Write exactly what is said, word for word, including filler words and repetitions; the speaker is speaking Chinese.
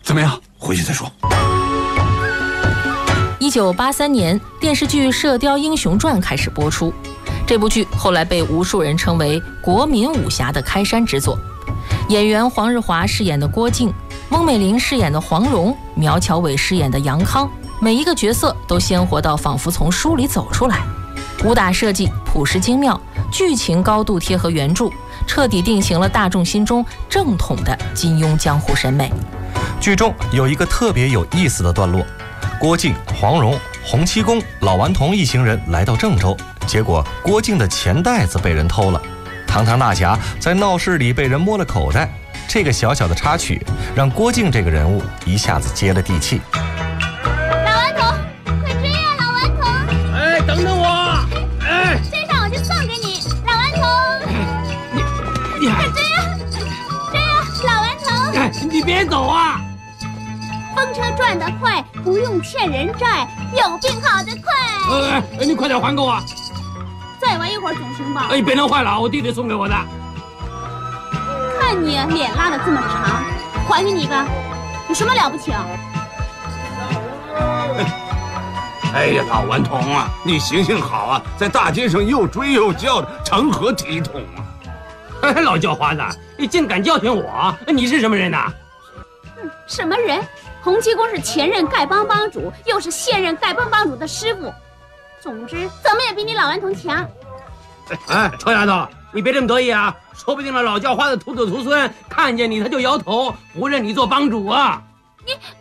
怎么样？回去再说。 一九八三年，电视剧《射雕英雄传》开始播出。这部剧后来被无数人称为国民武侠的开山之作。演员黄日华饰演的郭靖，翁美玲饰演的黄蓉，苗侨伟饰演的杨康，每一个角色都鲜活到仿佛从书里走出来。武打设计朴实精妙，剧情高度贴合原著，彻底定型了大众心中正统的金庸江湖审美。 剧中有一个特别有意思的段落，郭靖、黄蓉、洪七公、老顽童一行人来到郑州，结果郭靖的钱袋子被人偷了，堂堂大侠在闹市里被人摸了口袋。这个小小的插曲让郭靖这个人物一下子接了地气。 老顽童，快追呀，老顽童！ 哎，等等我！哎， 追上我就送给你，老顽童！ 你你快追呀，追呀，老顽童！ 哎，你别走啊！ 风车转得快，不用欠人债，有病好得快。 哎，你快点还给我！ 再玩一会儿总行吧？ 哎，别弄坏了，我弟弟送给我的。 看你脸拉得这么长，还给你一个，有什么了不起啊？ 哎呀，老顽童啊，你行性好啊，在大街上又追又叫的，成何体统啊！ 哎，老叫花子，你竟敢教训我？你是什么人呐？ 嗯，什么人？洪七公是前任丐帮帮主，又是现任丐帮帮主的师傅。总之，怎么也比你老顽童强。 哎，臭丫头，你别这么得意啊！说不定那老叫花的徒子徒孙看见你，他就摇头，不认你做帮主啊！ 你